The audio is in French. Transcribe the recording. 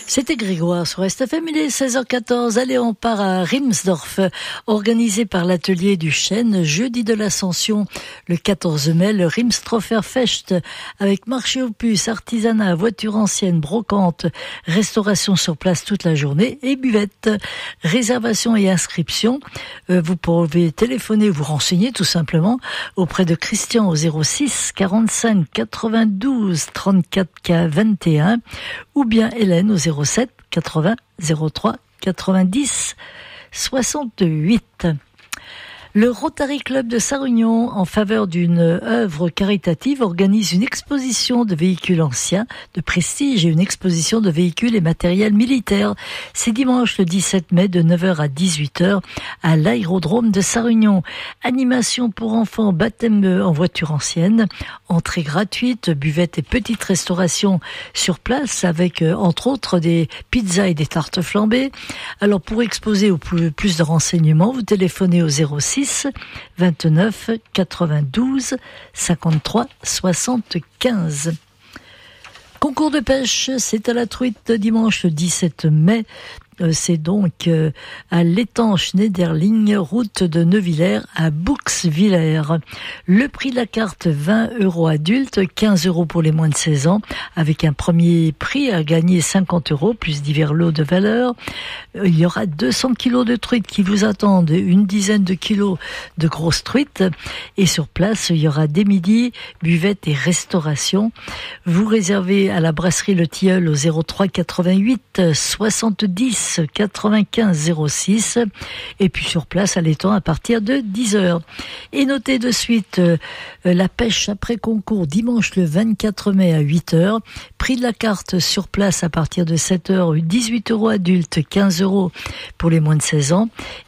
C'était Grégoire sur STFM, il est 16h14. Allez, on part à Rimsdorf, organisé par l'atelier du Chêne, jeudi de l'Ascension, le 14 mai, le Rimsdorfer Fest, avec marché aux puces, artisanat, voiture ancienne, brocante, restauration sur place toute la journée et buvette. Réservation et inscription, vous pouvez téléphoner, vous renseigner tout simplement auprès de Christian au 06 45 92 34 21 ou bien Hélène au 07 80 03 90 68. Le Rotary Club de Sarre-Union, en faveur d'une œuvre caritative, organise une exposition de véhicules anciens de prestige et une exposition de véhicules et matériels militaires. C'est dimanche le 17 mai de 9h à 18h à l'aérodrome de Sarre-Union. Animation pour enfants, baptême en voiture ancienne, entrée gratuite, buvette et petite restauration sur place avec entre autres des pizzas et des tartes flambées. Alors pour exposer ou plus de renseignements, vous téléphonez au 06 29 92 53 75. Concours de pêche, c'est à la truite dimanche le 17 mai. C'est donc à l'étang Schneiderling, route de Neuvillers à Bouxwiller. Le prix de la carte, 20 € adultes, 15 € pour les moins de 16 ans, avec un premier prix à gagner 50 € plus divers lots de valeur. Il y aura 200 kilos de truites qui vous attendent, une dizaine de kilos de grosses truites. Et sur place, il y aura des midis, buvette et restauration. Vous réservez à la brasserie Le Tilleul au 03 88 70 95 06 et puis sur place à l'étang à partir de 10h. Et notez de suite la pêche après concours dimanche le 24 mai à 8h. Prix de la carte sur place à partir de 7h, 18 € adultes, 15 € pour les moins de 16 ans.